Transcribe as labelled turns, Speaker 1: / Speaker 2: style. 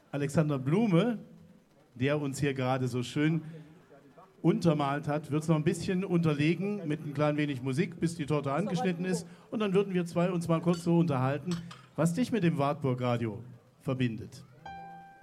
Speaker 1: Alexander Blume, der uns hier gerade so schön untermalt hat, wird es noch ein bisschen unterlegen mit ein klein wenig Musik, bis die Torte angeschnitten ist. Und dann würden wir zwei uns mal kurz so unterhalten, was dich mit dem Wartburg Radio verbindet.